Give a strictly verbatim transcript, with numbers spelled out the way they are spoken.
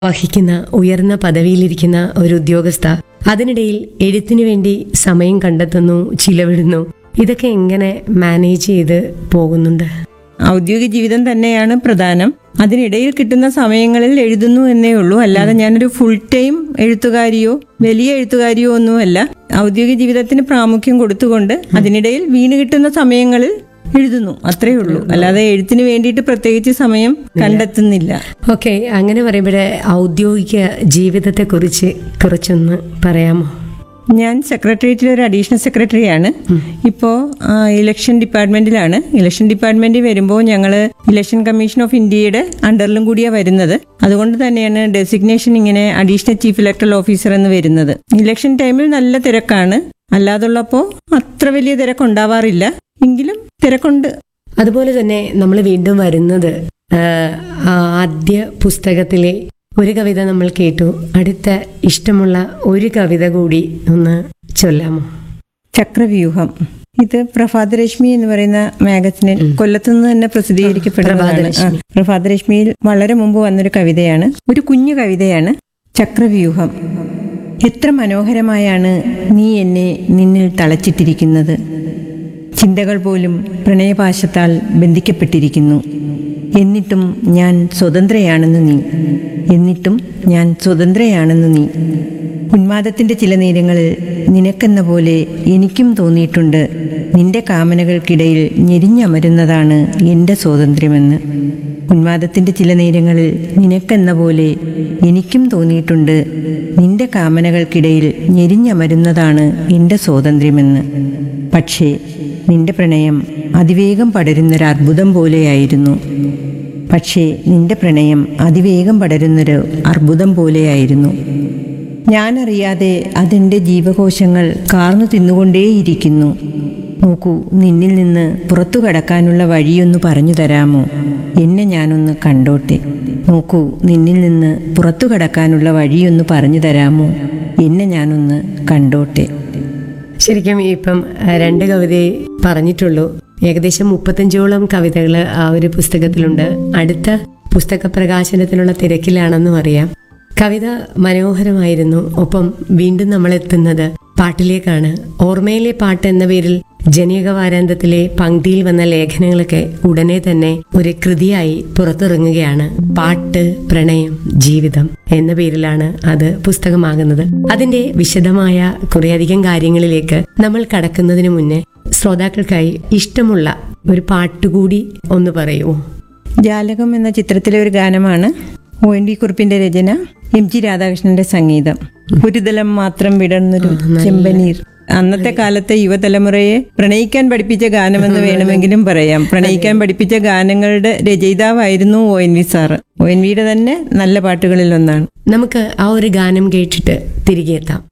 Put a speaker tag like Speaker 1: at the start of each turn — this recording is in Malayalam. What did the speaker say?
Speaker 1: വഹിക്കുന്ന ഉയർന്ന പദവിയിലിരിക്കുന്ന ഒരു ഉദ്യോഗസ്ഥ അതിനിടയിൽ എഴുത്തിനു വേണ്ടി സമയം കണ്ടെത്തുന്നു, ചിലവിടുന്നു. ഇതൊക്കെ എങ്ങനെ മാനേജ് ചെയ്ത് പോകുന്നുണ്ട്?
Speaker 2: ഔദ്യോഗിക ജീവിതം തന്നെയാണ് പ്രധാനം. അതിനിടയിൽ കിട്ടുന്ന സമയങ്ങളിൽ എഴുതുന്നു എന്നേ ഉള്ളൂ. അല്ലാതെ ഞാനൊരു ഫുൾ ടൈം എഴുത്തുകാരിയോ വലിയ എഴുത്തുകാരിയോ ഒന്നുമല്ല. ഔദ്യോഗിക ജീവിതത്തിന് പ്രാമുഖ്യം കൊടുത്തുകൊണ്ട് അതിനിടയിൽ വീണ് കിട്ടുന്ന സമയങ്ങളിൽ എഴുതുന്നു, അത്രേ ഉള്ളൂ. അല്ലാതെ എഴുത്തിന് വേണ്ടിയിട്ട് പ്രത്യേകിച്ച് സമയം കണ്ടെത്തുന്നില്ല.
Speaker 1: ഓക്കെ, അങ്ങനെ പറയുമ്പോഴേ ഔദ്യോഗിക ജീവിതത്തെ കുറിച്ച് കുറച്ചൊന്ന് പറയാമോ?
Speaker 2: ഞാൻ സെക്രട്ടേറിയറ്റിൽ ഒരു അഡീഷണൽ സെക്രട്ടറിയാണ്. ഇപ്പോൾ ഇലക്ഷൻ ഡിപ്പാർട്ട്മെന്റിലാണ്. ഇലക്ഷൻ ഡിപ്പാർട്ട്മെന്റിൽ വരുമ്പോൾ ഞങ്ങൾ ഇലക്ഷൻ കമ്മീഷൻ ഓഫ് ഇന്ത്യയുടെ അണ്ടറിലും കൂടിയാണ് വരുന്നത്. അതുകൊണ്ട് തന്നെയാണ് ഡെസിഗ്നേഷൻ ഇങ്ങനെ അഡീഷണൽ ചീഫ് ഇലക്ടറൽ ഓഫീസർ എന്ന് വരുന്നത്. ഇലക്ഷൻ ടൈമിൽ നല്ല തിരക്കാണ്. അല്ലാതുള്ളപ്പോൾ അത്ര വലിയ തിരക്കുണ്ടാവാറില്ല, എങ്കിലും തിരക്കുണ്ട്.
Speaker 1: അതുപോലെ തന്നെ നമ്മൾ വീണ്ടും വരുന്നത് ആദ്യ പുസ്തകത്തിലെ ഒരു കവിത നമ്മൾ കേട്ടു. അടുത്ത ഇഷ്ടമുള്ള ഒരു കവിത കൂടി ഒന്ന് ചൊല്ലാമോ?
Speaker 2: ചക്രവ്യൂഹം. ഇത് പ്രഭാതരശ്മി എന്ന് പറയുന്ന മാഗസിനിൽ കൊല്ലത്തുനിന്ന് തന്നെ പ്രസിദ്ധീകരിക്കപ്പെടുന്നതാണ്. പ്രഭാതരശ്മിയിൽ വളരെ മുമ്പ് വന്നൊരു കവിതയാണ്, ഒരു കുഞ്ഞു കവിതയാണ്. ചക്രവ്യൂഹം. എത്ര മനോഹരമായാണ് നീ എന്നെ നിന്നിൽ തളച്ചിട്ടിരിക്കുന്നത്. ചിന്തകൾ പോലും പ്രണയപാശത്താൽ ബന്ധിക്കപ്പെട്ടിരിക്കുന്നു. എന്നിട്ടും ഞാൻ സ്വതന്ത്രയാണെന്ന് നീ എന്നിട്ടും ഞാൻ സ്വതന്ത്രയാണെന്ന് നീ ഉന്മാദത്തിൻ്റെ ചില നേരങ്ങളിൽ നിനക്കെന്ന പോലെ എനിക്കും തോന്നിയിട്ടുണ്ട് നിന്റെ കാമനകൾക്കിടയിൽ ഞെരിഞ്ഞമരുന്നതാണ് എൻ്റെ സ്വാതന്ത്ര്യമെന്ന്. ഉന്മാദത്തിൻ്റെ ചില നേരങ്ങളിൽ നിനക്കെന്ന പോലെ എനിക്കും തോന്നിയിട്ടുണ്ട് നിന്റെ കാമനകൾക്കിടയിൽ ഞെരിഞ്ഞമരുന്നതാണ് എൻ്റെ സ്വാതന്ത്ര്യമെന്ന്. പക്ഷേ നിന്റെ പ്രണയം അതിവേഗം പടരുന്നൊരർബുദം പോലെയായിരുന്നു. പക്ഷേ നിന്റെ പ്രണയം അതിവേഗം പടരുന്നൊരു അർബുദം പോലെയായിരുന്നു. ഞാനറിയാതെ അതെൻ്റെ ജീവകോശങ്ങൾ കാർന്നു തിന്നുകൊണ്ടേയിരിക്കുന്നു. നോക്കൂ, നിന്നിൽ നിന്ന് പുറത്തു കടക്കാനുള്ള വഴിയൊന്ന് പറഞ്ഞു തരാമോ? എന്നെ ഞാനൊന്ന് കണ്ടോട്ടെ. നോക്കൂ, നിന്നിൽ നിന്ന് പുറത്തു കടക്കാനുള്ള വഴിയൊന്ന് പറഞ്ഞു തരാമോ? എന്നെ ഞാനൊന്ന് കണ്ടോട്ടെ.
Speaker 1: ശരിക്കും ഇപ്പം രണ്ട് കവിതയെ പറഞ്ഞിട്ടുള്ളൂ. ഏകദേശം മുപ്പത്തഞ്ചോളം കവിതകൾ ആ ഒരു പുസ്തകത്തിലുണ്ട്. അടുത്ത പുസ്തക പ്രകാശനത്തിനുള്ള തിരക്കിലാണെന്നും അറിയാം. കവിത മനോഹരമായിരുന്നു. ഒപ്പം വീണ്ടും നമ്മൾ എത്തുന്നത് പാട്ടിലേക്കാണ്. ഓർമ്മയിലെ പാട്ട് എന്ന പേരിൽ ജനീക വാരാന്തത്തിലെ പങ്ക്തിയിൽ വന്ന ലേഖനങ്ങളൊക്കെ ഉടനെ തന്നെ ഒരു കൃതിയായി പുറത്തിറങ്ങുകയാണ്. പാട്ട്, പ്രണയം, ജീവിതം എന്ന പേരിലാണ് അത് പുസ്തകമാകുന്നത്. അതിന്റെ വിശദമായ കുറേയധികം കാര്യങ്ങളിലേക്ക് നമ്മൾ കടക്കുന്നതിന് മുന്നേ ശ്രോതാക്കൾക്കായി ഇഷ്ടമുള്ള ഒരു പാട്ടുകൂടി ഒന്ന് പറയുമോ?
Speaker 2: ജാലകം എന്ന ചിത്രത്തിലെ ഒരു ഗാനമാണ്. ഒ എൻ വി കുറുപ്പിന്റെ രചന, എം ജി രാധാകൃഷ്ണന്റെ സംഗീതം. ഒരു തലം മാത്രം വിടർന്നൊരു ചെമ്പനീർ. അന്നത്തെ കാലത്തെ യുവതലമുറയെ പ്രണയിക്കാൻ പഠിപ്പിച്ച ഗാനമെന്ന് വേണമെങ്കിലും പറയാം. പ്രണയിക്കാൻ പഠിപ്പിച്ച ഗാനങ്ങളുടെ രചയിതാവായിരുന്നു O N V sir. O N വിയുടെ തന്നെ നല്ല പാട്ടുകളിൽ ഒന്നാണ്.
Speaker 1: നമുക്ക് ആ ഒരു ഗാനം കേട്ടിട്ട് തിരികെ എത്താം.